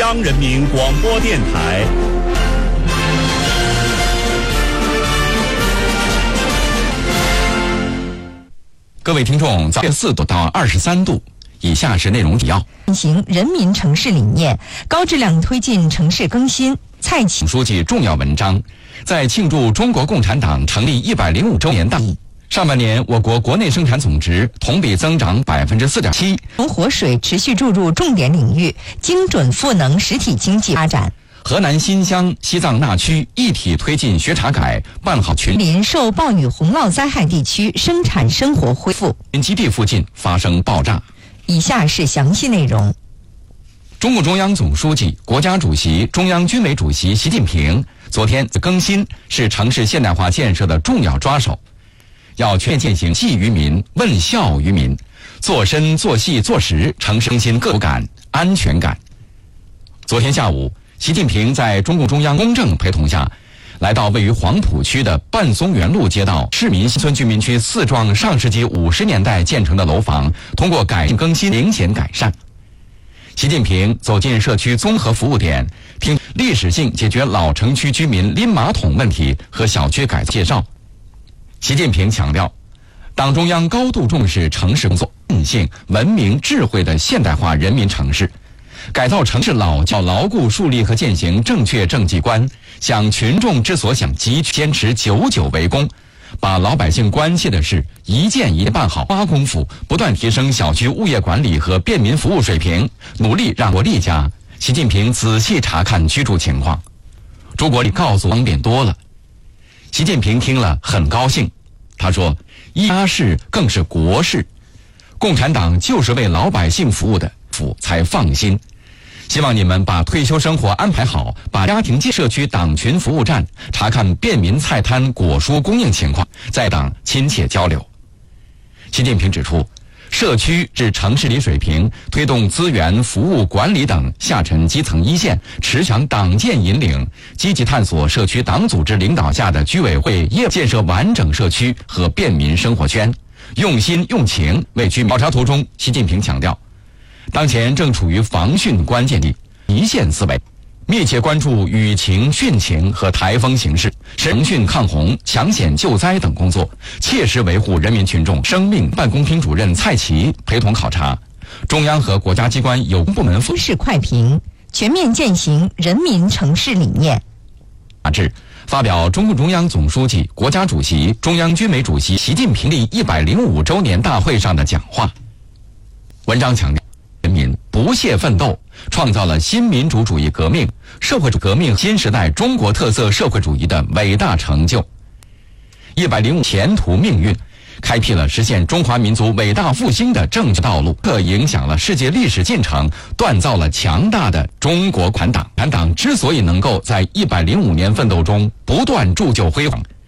央人民广播电台。 各位听众，早4度到23度。以下是内容提要： 进行人民城市理念，高质量推进城市更新。蔡奇书记重要文章，在庆祝中国共产党成立105周年大会。上半年，我国国内生产总值同比增长4.7%。 从活水持续注入重点领域，精准赋能实体经济发展。 河南新乡、西藏那区一体推进学茶改，办好群林受暴雨洪涝灾害地区生产生活恢复。 基地附近发生爆炸。 以下是详细内容。 中共中央总书记、国家主席、中央军委主席习近平昨天更新是城市现代化建设的重要抓手，要全面践行系于民、问效于民，做深做细做实城市更新各有感、安全感。昨天下午，习近平在中共中央公正陪同下，来到位于黄浦区的半松园路街道市民新村居民区4幢上世纪50年代建成的楼房，通过改进更新明显改善。习近平走进社区综合服务点，听历史性解决老城区居民拎马桶问题和小区改造介绍。习近平强调，党中央高度重视城市工作，韧性、文明、智慧的现代化人民城市。改造城市老窖，牢固树立和践行正确政绩观，向群众之所想急，坚持久久为功，把老百姓关切的事一件一件办好，花功夫不断提升小区物业管理和便民服务水平，努力让国力家。习近平仔细查看居住情况，朱国立告诉方便多了。习近平听了很高兴，他说：“家事更是国事，共产党就是为老百姓服务的，才放心。希望你们把退休生活安排好，把家庭社区党群服务站查看便民菜摊果蔬供应情况，在党亲切交流。”习近平指出，社区至城市里水平，推动资源、服务管理等下沉基层一线持强党建引领，积极探索社区党组织领导下的居委会业务，建设完整社区和便民生活圈，用心用情为居民。考察图中，习近平强调，当前正处于防汛关键期，一线思维，密切关注雨情、汛情和台风形势，防汛抗洪、抢险救灾等工作，切实维护人民群众生命。办公厅主任蔡奇陪同考察，中央和国家机关有关部门市快评，全面践行人民城市理念。 发表中共中央总书记、国家主席、中央军委主席习近平立105周年大会上的讲话。文章强调，人民不懈奋斗，创造了新民主主义革命、社会主义革命新时代中国特色社会主义的伟大成就。105前途命运，开辟了实现中华民族伟大复兴的正确道路，影响了世界历史进程，锻造了强大的中国共产党。共产党之所以能够在105年奋斗中不断铸就辉煌，